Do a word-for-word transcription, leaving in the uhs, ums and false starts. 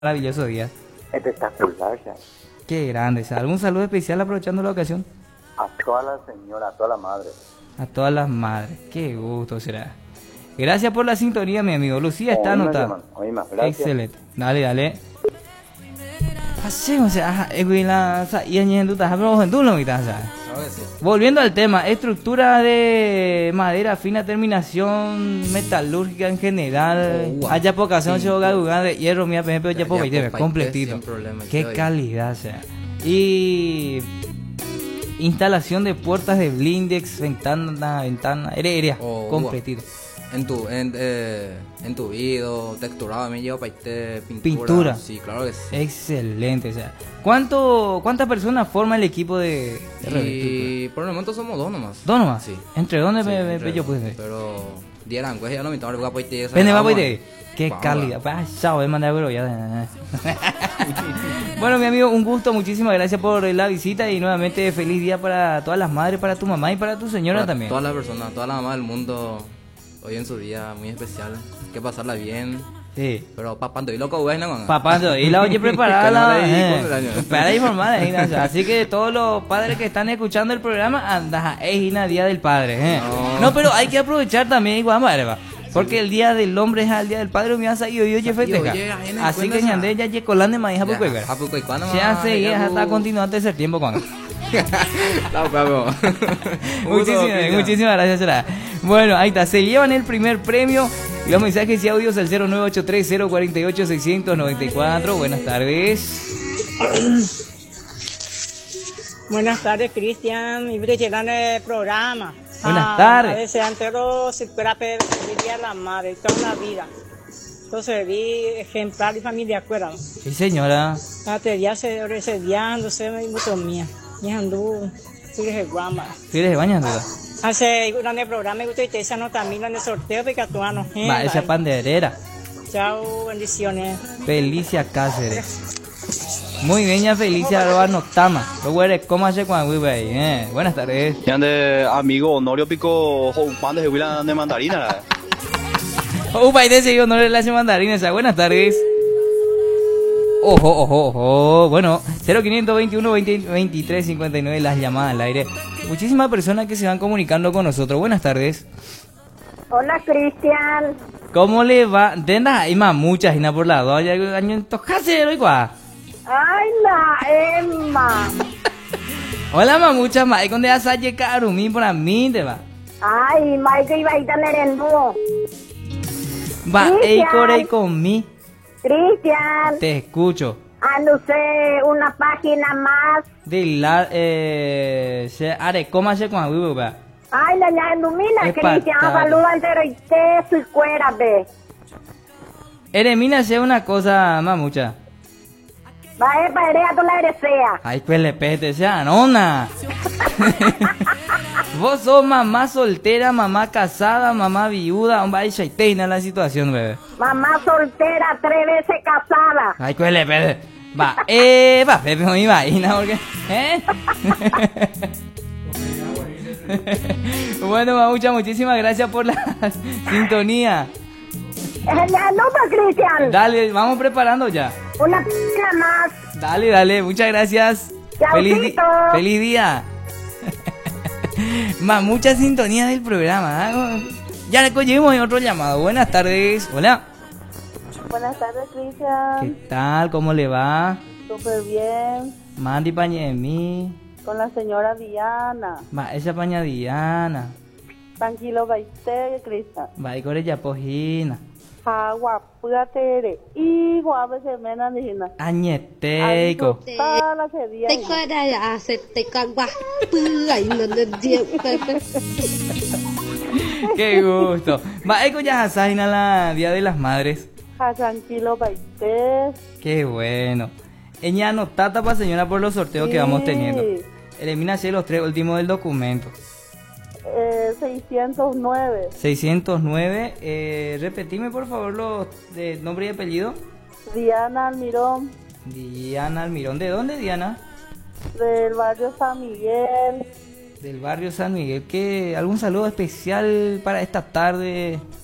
Maravilloso día. Espectacular, ya. Qué grande. ¿Sabes? ¿Algún saludo especial aprovechando la ocasión? A toda la señora, a toda la madre. A todas las madres. Qué gusto será. Gracias por la sintonía, mi amigo. Lucía está Oíme, anotada. hermano, oíme, gracias. Excelente. Dale, dale. Así, o sea, es que la y añadiendo tu pero tú lo mitas, ¿sabes? Volviendo al tema, estructura de madera, fina terminación metalúrgica en general. Oh, wow. Haya poca acción, Sí, se hoga sí. lugar de hierro, mía, P M P, ya poca y completito. Sin problema, Qué estoy. calidad, o sea. Y instalación de puertas de blindex, ventana, ventana, aérea, Oh, completito. En tu, en, eh, en tu video, texturado, me llevo para pintura. Pintura. Sí, claro que sí. Excelente, o sea. ¿Cuánto, ¿Cuántas personas forma el equipo de, de revestir? Y por el momento somos dos nomás. ¿Dos nomás? Sí. ¿Entre dónde Sí, me, me, entre yo dos. pude? Pero dieran, pues ya no me tomo el guapo y te Vende va de qué Vamos, calidad. Ah, chao, manda bro ya. Bueno, mi amigo, un gusto, muchísimas gracias por la visita y nuevamente feliz día para todas las madres, para tu mamá y para tu señora Para también. Todas las personas, todas las mamás del mundo, hoy en su día muy especial. Hay que pasarla bien. Sí. Pero papando y loco, güey, no. Papando, y la oye Que preparada, no le di eh, cumpleaños. para informar, eh, o sea, así que todos los padres que están escuchando el programa, anda, es Ina, Día del Padre, eh. No. No, pero hay que aprovechar también igual, madre, va. Porque el día del hombre es el día del padre, me vas a ir hoy, festeja. Así que ñande ya yecolande ma hija porque ver. Se hace ya hasta continuando ese tiempo con. Muchísimas, muchísimas gracias, será. Bueno, ahí está, se llevan el primer premio. Los mensajes y audios al cero nueve ocho tres cero cuatro ocho seis nueve cuatro. Buenas tardes. Buenas tardes, Cristian. Y llegan el programa. Buenas Ah, tardes. A veces entero si fuera pediría la madre toda la vida. Entonces vi ejemplar y familia acuerdan. Sí, señora. La teoría se resediándose me mucho mía. Y andu sigue el guama. ¿Quieres bañar, duda? Hace un año programa y usted te esa nota también en el sorteo porque tú no. Va, esa panderera. Chao, bendiciones. Felicia Cáceres. Muy bien, ya Felicia Roa Noctama. Luego eres como hace cuando vive ahí, eh. Buenas tardes. Y ande amigo Honorio Pico Juan de Huila de Mandarina. Upa, y de seguido no le hace mandarina esa. Buenas tardes. Ojo, ojo, ojo. Bueno, cero quinientos veintiuno veinte veintitrés cincuenta y nueve las llamadas al aire. Muchísimas personas que se van comunicando con nosotros. Buenas tardes. Hola, Cristian. ¿Cómo le va? Dendas hay más muchas, y na por la dos. Hay año en tojase, igual. Ay, la Emma. Hola, mamucha, ma. ¿Dónde vas a llegar? Umi, por mí, te va. Ay, Mike iba a ir a merendú. Va, ey, Cristian. corey con mí. Cristian, Te escucho. anducé una página más. De la, eh, se are, ¿cómo hace cuando vive, va? Ay, la ya ilumina, Es Cristian. patata. Saluda entero y te su cuera, ve. Eremina, hace una cosa, mamucha. Va, epa, erea tú la eresea. Ay, pues le pete, sea nona. Vos sos mamá soltera, mamá casada, mamá viuda. Hombre, ahí shaiteina la situación, bebé. Mamá soltera, tres veces casada. Ay, pues le pete. Va, eh, va, Pepe, me imagina, porque. ¿Eh? Bueno, mamucha, muchísimas gracias por la sintonía. Es la nota, Cristian. Dale, vamos preparando ya. Una página más. Dale, dale, muchas gracias. Chaucito. Feliz, di- feliz día. Más mucha sintonía del programa. ¿eh? Ya le cogimos otro llamado. Buenas tardes. Hola. Buenas tardes, Cristian. ¿Qué tal? ¿Cómo le va? Súper bien. Mandy paña de mí. Con la señora Diana. Ma, esa paña Diana. Tranquilo, baite, Cristian. Va y corre ya pojina. Agua, pudatere. Y guave se mena dijina. Añeteico. Para que día. Te queda ya se te cagua. Ay, no te dio. Qué gusto. Va, eco ya hasaina la Día de las Madres. Ja, tranquilo, baite. Qué bueno. Ella anotata para señora por los sorteos que vamos teniendo. Elimina los tres últimos del documento. Eh, seiscientos nueve. seiscientos nueve. Eh, repetime por favor los de nombre y apellido. Diana Almirón, Diana Almirón. ¿De dónde, Diana? del barrio San Miguel. Del barrio San Miguel. ¿Qué? ¿Algún saludo especial para esta tarde?